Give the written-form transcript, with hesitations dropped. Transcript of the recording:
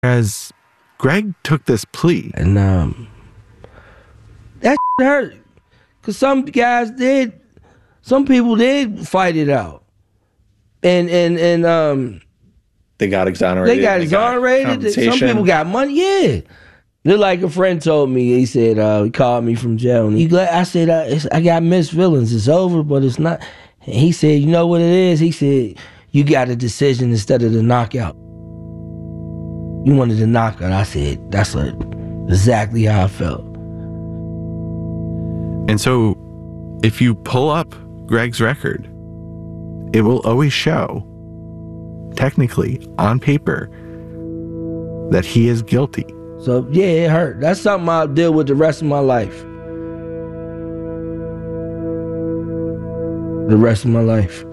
As Greg took this plea. And that hurt. Because some people did fight it out. And they got exonerated. They got exonerated. Some people got money. Yeah. Just like a friend told me, he said, he called me from jail. And I said, I got mixed feelings. It's over, but it's not. And he said, you know what it is? He said, you got a decision instead of the knockout. You wanted the knockout. I said, that's exactly how I felt. And so, if you pull up Greg's record, it will always show, technically, on paper, that he is guilty. So, yeah, it hurt. That's something I'll deal with the rest of my life. The rest of my life.